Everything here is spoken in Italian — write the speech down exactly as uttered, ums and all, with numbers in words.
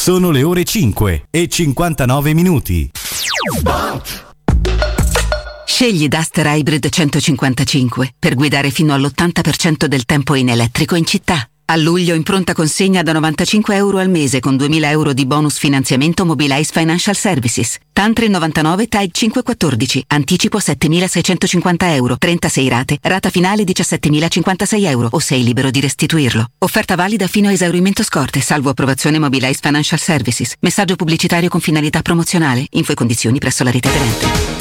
Sono le ore cinque e cinquantanove minuti. Scegli Duster Hybrid centocinquantacinque per guidare fino all'ottanta per cento del tempo in elettrico in città. A luglio in pronta consegna da novantacinque euro al mese con duemila euro di bonus finanziamento Mobilize Financial Services. Tantri novantanove T A I cinquecentoquattordici. Anticipo settemilaseicentocinquanta euro. trentasei rate. Rata finale diciassettemilacinquantasei euro o sei libero di restituirlo. Offerta valida fino a esaurimento scorte, salvo approvazione Mobilize Financial Services. Messaggio pubblicitario con finalità promozionale. Info e condizioni presso la rete aderente.